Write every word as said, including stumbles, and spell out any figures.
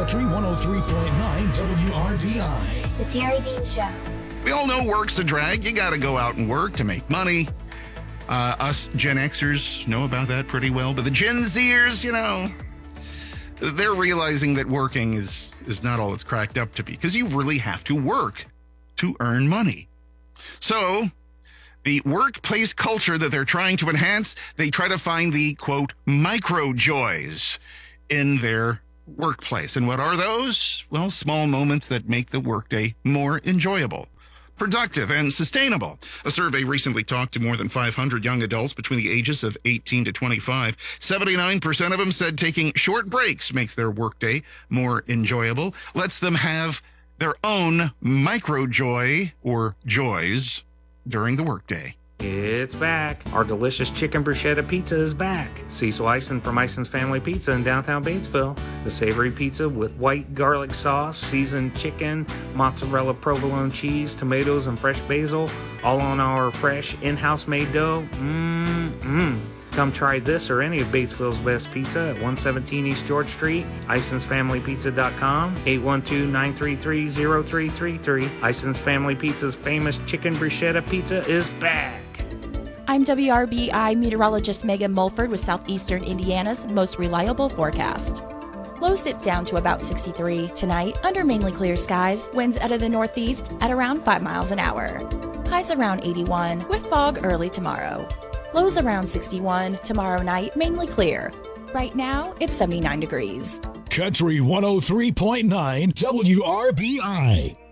Country one oh three point nine W R B I. The Terry Dean Show. We all know work's a drag. You got to go out and work to make money. Uh, us Gen Xers know about that pretty well. But the Gen Zers, you know, they're realizing that working is, is not all it's cracked up to be, because you really have to work to earn money. So the workplace culture that they're trying to enhance, they try to find the, quote, micro joys in their workplace. And what are those? Well, small moments that make the workday more enjoyable, productive, and sustainable. A survey recently talked to more than five hundred young adults between the ages of eighteen to twenty-five. seventy-nine percent of them said taking short breaks makes their workday more enjoyable, lets them have their own micro joy or joys during the workday. It's back. Our delicious chicken bruschetta pizza is back. Cecil Ison from Ison's Family Pizza in downtown Batesville. The savory pizza with white garlic sauce, seasoned chicken, mozzarella provolone cheese, tomatoes, and fresh basil, all on our fresh in-house made dough. Mmm-mmm. Come try this or any of Batesville's best pizza at one seventeen East George Street, isons family pizza dot com, eight one two, nine three three, zero three three three. Ison's Family Pizza's famous chicken bruschetta pizza is back. I'm W R B I meteorologist Megan Mulford with Southeastern Indiana's most reliable forecast. Lows dip down to about sixty-three tonight under mainly clear skies, winds out of the northeast at around five miles an hour. Highs around eighty-one with fog early tomorrow. Lows around sixty-one tomorrow night, mainly clear. Right now, it's seventy-nine degrees. Country one oh three point nine W R B I.